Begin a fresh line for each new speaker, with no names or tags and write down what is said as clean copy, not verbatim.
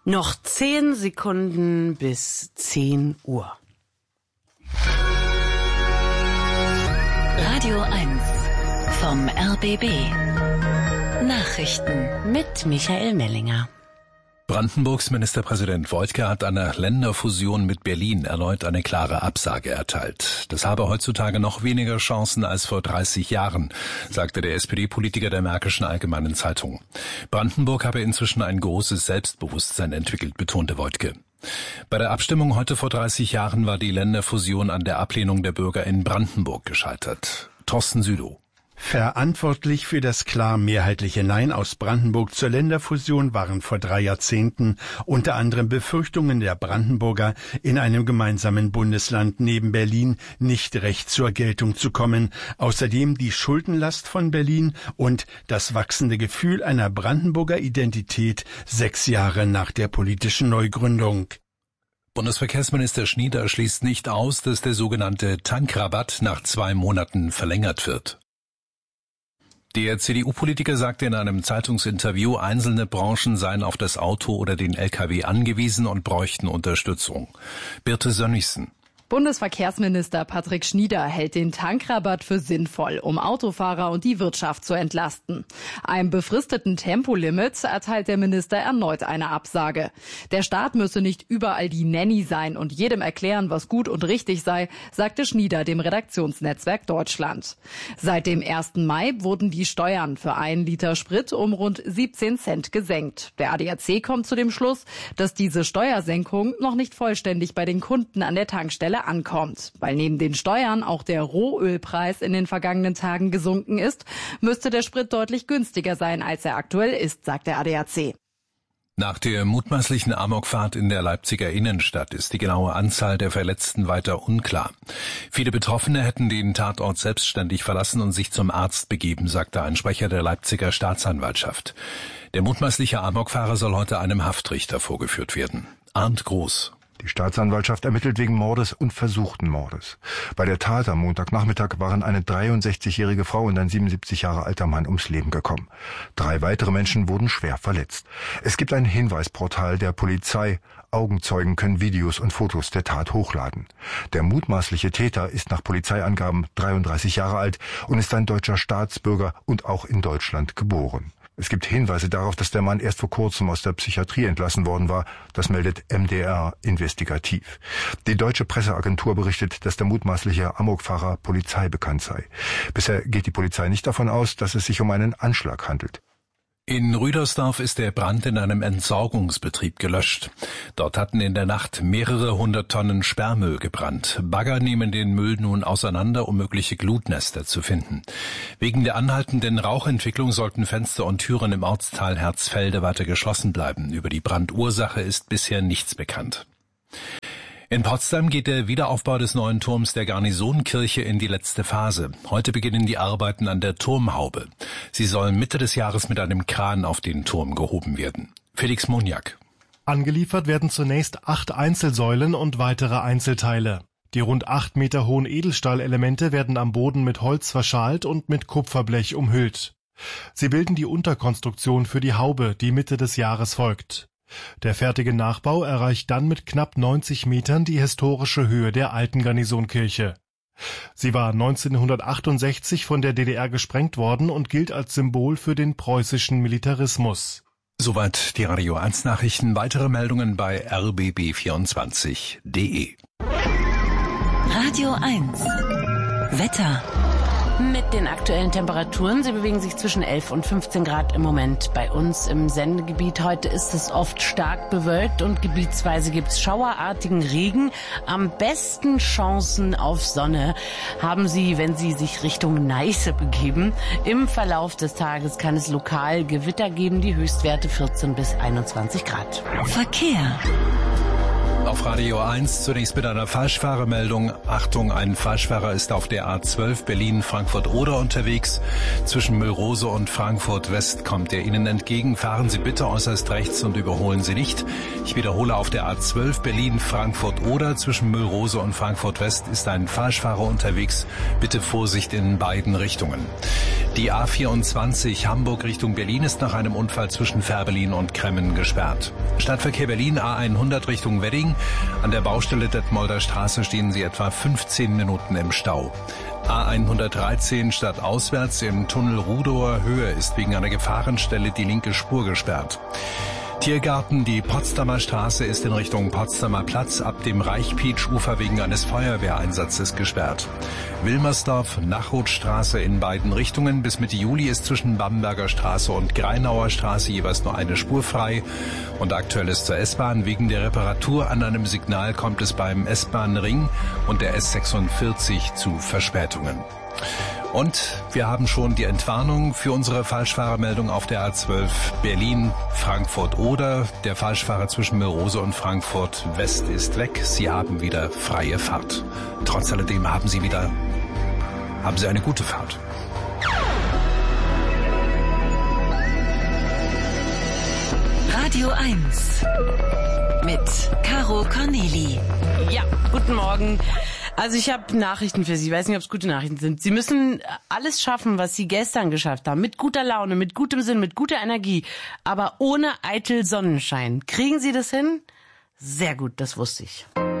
Noch 10 Sekunden bis 10 Uhr.
Radio 1 vom RBB. Nachrichten mit Michael Mellinger.
Brandenburgs Ministerpräsident Woidke hat einer Länderfusion mit Berlin erneut eine klare Absage erteilt. Das habe heutzutage noch weniger Chancen als vor 30 Jahren, sagte der SPD-Politiker der Märkischen Allgemeinen Zeitung. Brandenburg habe inzwischen ein großes Selbstbewusstsein entwickelt, betonte Woidke. Bei der Abstimmung heute vor 30 Jahren war die Länderfusion an der Ablehnung der Bürger in Brandenburg gescheitert. Thorsten Südow.
Verantwortlich für das klar mehrheitliche Nein aus Brandenburg zur Länderfusion waren vor 3 Jahrzehnten unter anderem Befürchtungen der Brandenburger, in einem gemeinsamen Bundesland neben Berlin nicht recht zur Geltung zu kommen. Außerdem die Schuldenlast von Berlin und das wachsende Gefühl einer Brandenburger Identität 6 Jahre nach der politischen Neugründung.
Bundesverkehrsminister Schnieder schließt nicht aus, dass der sogenannte Tankrabatt nach 2 Monaten verlängert wird. Der CDU-Politiker sagte in einem Zeitungsinterview, einzelne Branchen seien auf das Auto oder den LKW angewiesen und bräuchten Unterstützung. Birte Sönnigsen.
Bundesverkehrsminister Patrick Schnieder hält den Tankrabatt für sinnvoll, um Autofahrer und die Wirtschaft zu entlasten. Einem befristeten Tempolimit erteilt der Minister erneut eine Absage. Der Staat müsse nicht überall die Nanny sein und jedem erklären, was gut und richtig sei, sagte Schnieder dem Redaktionsnetzwerk Deutschland. Seit dem 1. Mai wurden die Steuern für 1 Liter Sprit um rund 17 Cent gesenkt. Der ADAC kommt zu dem Schluss, dass diese Steuersenkung noch nicht vollständig bei den Kunden an der Tankstelle ankommt. Weil neben den Steuern auch der Rohölpreis in den vergangenen Tagen gesunken ist, müsste der Sprit deutlich günstiger sein, als er aktuell ist, sagt der ADAC.
Nach der mutmaßlichen Amokfahrt in der Leipziger Innenstadt ist die genaue Anzahl der Verletzten weiter unklar. Viele Betroffene hätten den Tatort selbstständig verlassen und sich zum Arzt begeben, sagte ein Sprecher der Leipziger Staatsanwaltschaft. Der mutmaßliche Amokfahrer soll heute einem Haftrichter vorgeführt werden. Arndt Groß.
Die Staatsanwaltschaft ermittelt wegen Mordes und versuchten Mordes. Bei der Tat am Montagnachmittag waren eine 63-jährige Frau und ein 77 Jahre alter Mann ums Leben gekommen. 3 weitere Menschen wurden schwer verletzt. Es gibt ein Hinweisportal der Polizei. Augenzeugen können Videos und Fotos der Tat hochladen. Der mutmaßliche Täter ist nach Polizeiangaben 33 Jahre alt und ist ein deutscher Staatsbürger und auch in Deutschland geboren. Es gibt Hinweise darauf, dass der Mann erst vor kurzem aus der Psychiatrie entlassen worden war. Das meldet MDR investigativ. Die deutsche Presseagentur berichtet, dass der mutmaßliche Amokfahrer polizeibekannt sei. Bisher geht die Polizei nicht davon aus, dass es sich um einen Anschlag handelt.
In Rüdersdorf ist der Brand in einem Entsorgungsbetrieb gelöscht. Dort hatten in der Nacht mehrere 100 Tonnen Sperrmüll gebrannt. Bagger nehmen den Müll nun auseinander, um mögliche Glutnester zu finden. Wegen der anhaltenden Rauchentwicklung sollten Fenster und Türen im Ortsteil Herzfelde weiter geschlossen bleiben. Über die Brandursache ist bisher nichts bekannt. In Potsdam geht der Wiederaufbau des neuen Turms der Garnisonkirche in die letzte Phase. Heute beginnen die Arbeiten an der Turmhaube. Sie sollen Mitte des Jahres mit einem Kran auf den Turm gehoben werden. Felix Moniak.
Angeliefert werden zunächst 8 Einzelsäulen und weitere Einzelteile. Die rund 8 Meter hohen Edelstahlelemente werden am Boden mit Holz verschalt und mit Kupferblech umhüllt. Sie bilden die Unterkonstruktion für die Haube, die Mitte des Jahres folgt. Der fertige Nachbau erreicht dann mit knapp 90 Metern die historische Höhe der alten Garnisonkirche. Sie war 1968 von der DDR gesprengt worden und gilt als Symbol für den preußischen Militarismus.
Soweit die Radio 1 Nachrichten. Weitere Meldungen bei rbb24.de.
Radio 1 Wetter. Mit den aktuellen Temperaturen. Sie bewegen sich zwischen 11 und 15 Grad im Moment bei uns im Sendegebiet. Heute ist es oft stark bewölkt und gebietsweise gibt es schauerartigen Regen. Am besten Chancen auf Sonne haben Sie, wenn Sie sich Richtung Neiße begeben. Im Verlauf des Tages kann es lokal Gewitter geben. Die Höchstwerte 14 bis 21 Grad. Verkehr.
Auf Radio 1 zunächst mit einer Falschfahrermeldung. Achtung, ein Falschfahrer ist auf der A12 Berlin-Frankfurt-Oder unterwegs. Zwischen Müllrose und Frankfurt-West kommt er Ihnen entgegen. Fahren Sie bitte äußerst rechts und überholen Sie nicht. Ich wiederhole, auf der A12 Berlin-Frankfurt-Oder zwischen Müllrose und Frankfurt-West ist ein Falschfahrer unterwegs. Bitte Vorsicht in beiden Richtungen. Die A24 Hamburg Richtung Berlin ist nach einem Unfall zwischen Fährberlin und Kremmen gesperrt. Stadtverkehr Berlin A100 Richtung Wedding. An der Baustelle Detmolder Straße stehen Sie etwa 15 Minuten im Stau. A113 stadtauswärts im Tunnel Rudower Höhe ist wegen einer Gefahrenstelle die linke Spur gesperrt. Tiergarten, die Potsdamer Straße ist in Richtung Potsdamer Platz ab dem Reichpietsch-Ufer wegen eines Feuerwehreinsatzes gesperrt. Wilmersdorf, Nachrutstraße in beiden Richtungen. Bis Mitte Juli ist zwischen Bamberger Straße und Greinauer Straße jeweils nur eine Spur frei. Und aktuell ist zur S-Bahn. Wegen der Reparatur an einem Signal kommt es beim S-Bahn-Ring und der S46 zu Verspätungen. Und wir haben schon die Entwarnung für unsere Falschfahrermeldung auf der A12 Berlin-Frankfurt-Oder. Der Falschfahrer zwischen Müllrose und Frankfurt-West ist weg. Sie haben wieder freie Fahrt. Trotz alledem haben Sie eine gute Fahrt.
Radio 1 mit Caro Corneli.
Ja, guten Morgen. Also ich habe Nachrichten für Sie. Ich weiß nicht, ob es gute Nachrichten sind. Sie müssen alles schaffen, was Sie gestern geschafft haben. Mit guter Laune, mit gutem Sinn, mit guter Energie. Aber ohne eitel Sonnenschein. Kriegen Sie das hin? Sehr gut, das wusste ich.